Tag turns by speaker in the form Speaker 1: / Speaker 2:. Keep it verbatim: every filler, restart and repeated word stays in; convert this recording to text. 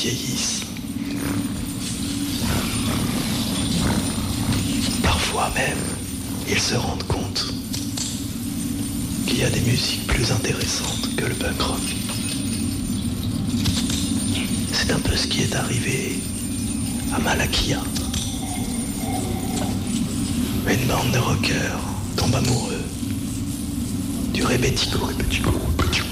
Speaker 1: vieillissent. Parfois même, ils se rendent compte qu'il y a des musiques plus intéressantes que le punk rock. C'est un peu ce qui est arrivé à Malakia. Une bande de rockers tombe amoureux du rebetiko, rebetiko, rebetiko.